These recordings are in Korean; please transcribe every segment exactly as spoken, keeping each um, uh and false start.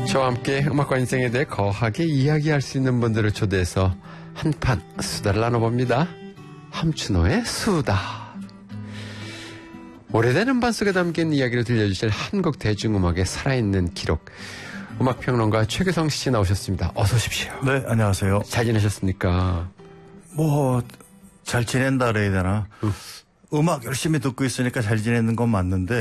저와 함께 음악과 인생에 대해 거하게 이야기할 수 있는 분들을 초대해서 한판 수다를 나눠봅니다. 함춘호의 수다. 오래된 음반 속에 담긴 이야기를 들려주실 한국 대중음악의 살아있는 기록, 음악평론가 최규성 씨 나오셨습니다. 어서 오십시오. 네, 안녕하세요. 잘 지내셨습니까? 뭐 잘 지낸다 그래야 되나. 음. 음악 열심히 듣고 있으니까 잘 지내는 건 맞는데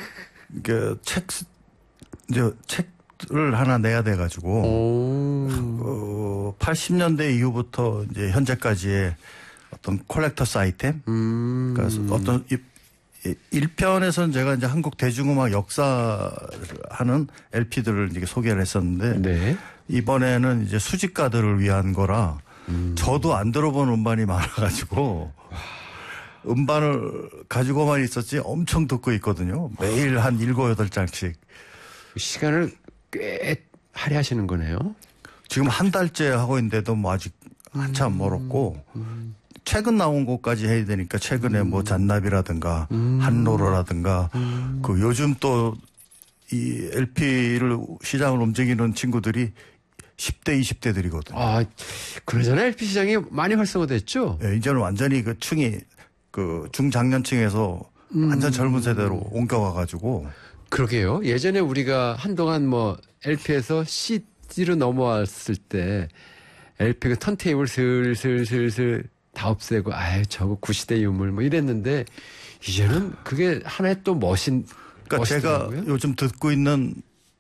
그 책, 이제 책을 하나 내야 돼가지고 어, 팔십 년대 이후부터 이제 현재까지의 어떤 콜렉터스 아이템, 음. 그러니까 어떤 일 편에서는 제가 이제 한국 대중음악 역사하는 엘피들을 이제 소개를 했었는데 네. 이번에는 이제 수집가들을 위한 거라 음. 저도 안 들어본 음반이 많아가지고 음반을 가지고만 있었지 엄청 듣고 있거든요. 매일 한 일곱, 여덟 장씩. 시간을 꽤 할애하시는 거네요. 지금 한 달째 하고 있는데도 뭐 아직 한참 음. 멀었고 음. 최근 나온 곡까지 해야 되니까 최근에 음. 뭐 잔나비라든가 음. 한로로라든가 음. 그 요즘 또 이 엘피를 시장을 움직이는 친구들이 십 대, 이십 대들이거든요. 아, 그러잖아요. 엘피 시장이 많이 활성화됐죠? 네, 이제는 완전히 그 층이 그 중장년층에서 음. 완전 젊은 세대로 옮겨와가지고. 그러게요. 예전에 우리가 한동안 뭐 엘피에서 씨디로 넘어왔을 때 엘피 그 턴테이블 슬슬슬슬 다 없애고 아유 저거 구시대 유물 뭐 이랬는데 이제는 그게 하나의 또 멋인 그러니까 멋있더라고요. 제가 요즘 듣고 있는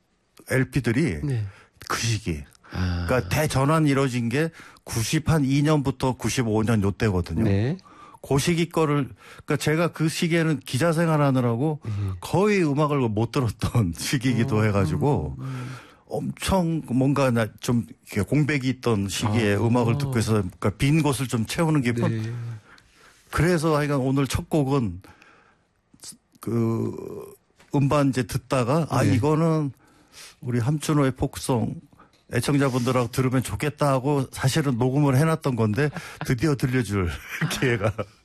엘피들이 네. 그 시기 아. 그러니까 대전환이 이루어진 게 구십이 년부터 구십오 년 요때거든요. 네. 그 시기 거를 그러니까 제가 그 시기에는 기자 생활하느라고 음. 거의 음악을 못 들었던 시기이기도 음. 해가지고 음. 엄청 뭔가 좀 공백이 있던 시기에 아. 음악을 듣고 해서 그러니까 빈 곳을 좀 채우는 기분. 네. 그래서 하여간 오늘 첫 곡은 그 음반 이제 듣다가 아 네. 이거는 우리 함춘호의 포크송 애청자분들하고 들으면 좋겠다 하고 사실은 녹음을 해놨던 건데 드디어 들려줄 기회가